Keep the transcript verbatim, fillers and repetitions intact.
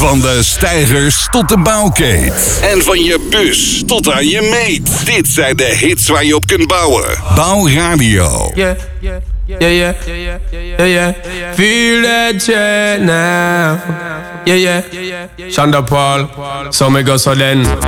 Van de steigers tot de bouwkeet. En van je bus tot aan je meet. Dit zijn de hits waar je op kunt bouwen. Bouwradio. Yeah, yeah, yeah, yeah, yeah. Feel that shit now. Yeah, yeah. Shonda Paul, so me go so then.